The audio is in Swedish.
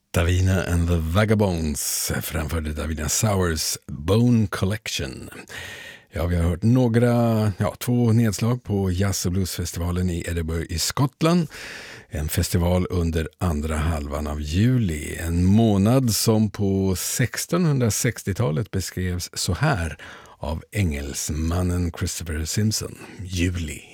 Davina and the Vagabonds framförde Davina Sowers Bone Collection. Ja, vi har hört två nedslag på Jazz- och bluesfestivalen i Edinburgh i Skottland. En festival under andra halvan av juli. En månad som på 1660-talet beskrevs så här av engelsmannen Christopher Simpson. Juli.